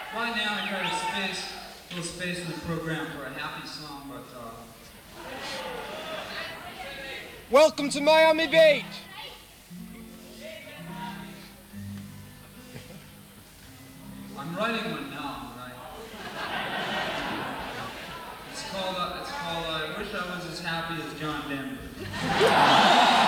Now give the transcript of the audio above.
Right now, I got a little space in the program for a happy song, but Welcome to Miami Beach. I'm writing one now. Right? It's called I Wish I Was as Happy as John Denver.